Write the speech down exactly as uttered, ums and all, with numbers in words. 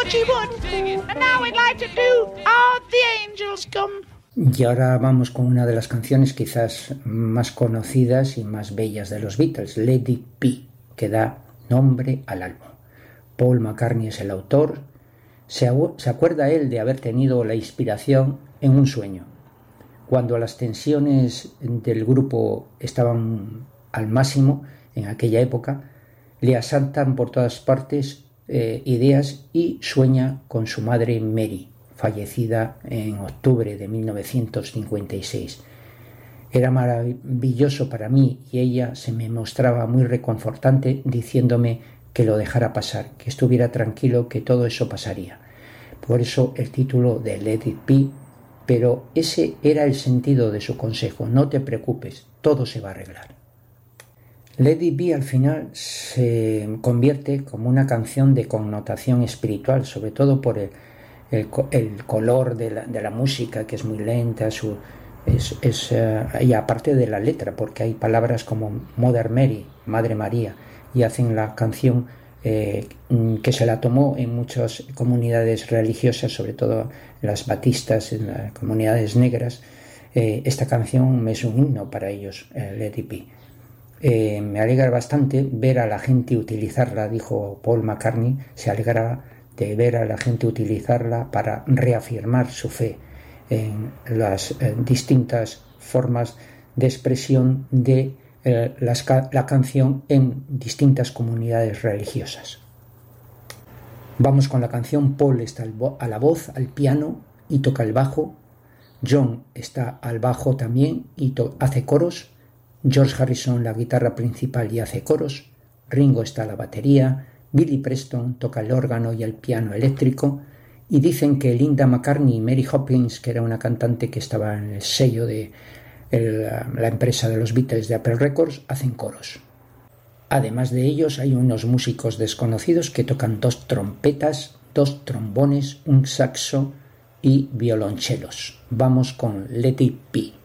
thought you would. And now we'd like to do All the Angels Come. Y ahora vamos con una de las canciones quizás más conocidas y más bellas de los Beatles, Let It Be, que da nombre al álbum. Paul McCartney es el autor. Se, se acuerda él de haber tenido la inspiración en un sueño. Cuando las tensiones del grupo estaban al máximo en aquella época, le asaltan por todas partes eh, ideas y sueña con su madre Mary, fallecida en octubre de mil novecientos cincuenta y seis. Era maravilloso para mí y ella se me mostraba muy reconfortante diciéndome que lo dejara pasar, que estuviera tranquilo, que todo eso pasaría. Por eso el título de Let It Be, pero ese era el sentido de su consejo: no te preocupes, todo se va a arreglar. Let It Be al final se convierte como una canción de connotación espiritual, sobre todo por el El, el color de la, de la música, que es muy lenta, su, es, es, uh, y aparte de la letra, porque hay palabras como Mother Mary, Madre María, y hacen la canción eh, que se la tomó en muchas comunidades religiosas, sobre todo las batistas, en las comunidades negras. Eh, esta canción es un himno para ellos, eh, Let It Be. Eh, me alegra bastante ver a la gente utilizarla, dijo Paul McCartney, se alegraba de ver a la gente utilizarla para reafirmar su fe en las eh, distintas formas de expresión de eh, las, la canción en distintas comunidades religiosas. Vamos con la canción. Paul está a la voz, al piano y toca el bajo. John está al bajo también y hace coros. George Harrison la guitarra principal y hace coros. Ringo está a la batería. Billy Preston toca el órgano y el piano eléctrico, y dicen que Linda McCartney y Mary Hopkins, que era una cantante que estaba en el sello de el, la empresa de los Beatles de Apple Records, hacen coros. Además de ellos hay unos músicos desconocidos que tocan dos trompetas, dos trombones, un saxo y violonchelos. Vamos con Let It Be.